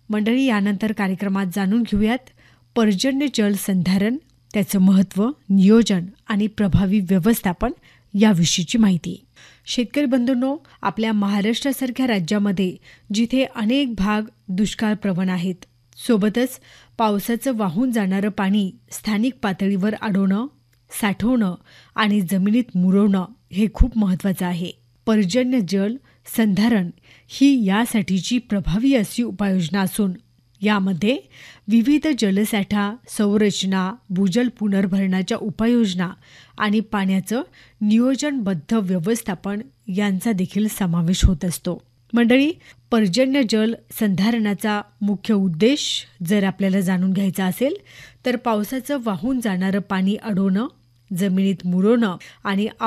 मंडळी, यानंतर कार्यक्रमात जाणून घेऊयात पर्जन्य जल संधारण, त्याचं महत्त्व, नियोजन आणि प्रभावी व्यवस्थापन याविषयीची माहिती. शेतकरी बंधूंनो, आपल्या महाराष्ट्रासारख्या राज्यामध्ये जिथे अनेक भाग दुष्काळप्रवण आहेत, सोबतच पावसाचं वाहून जाणारं पाणी स्थानिक पातळीवर अडवणं, साठवणं आणि जमिनीत मुरवणं हे खूप महत्त्वाचं आहे. पर्जन्य जल संधारण ही यासाठीची प्रभावी अशी उपाययोजना असून यामध्ये विविध जलसाठा, संरचना, भूजल पुनर्भरणाच्या उपाययोजना आणि पाण्याचं नियोजनबद्ध व्यवस्थापन यांचा देखील समावेश होत असतो. मंडळी, पर्जन्य जल संधारणाचा मुख्य उद्देश जर आपल्याला जाणून घ्यायचा असेल तर पावसाचं वाहून जाणारं पाणी अडवणं, जमिनीत मुरवणं आणि